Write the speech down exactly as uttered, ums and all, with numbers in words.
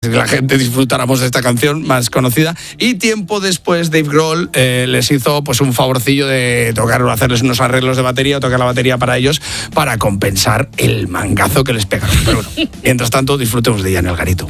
la gente disfrutáramos de esta canción más conocida. Y tiempo después Dave Grohl eh, les hizo pues un favorcillo de tocar, hacerles unos arreglos de batería o tocar la batería para ellos para compensar el mangazo que les pegaron. Pero bueno, mientras tanto disfrutemos de ella en el garito.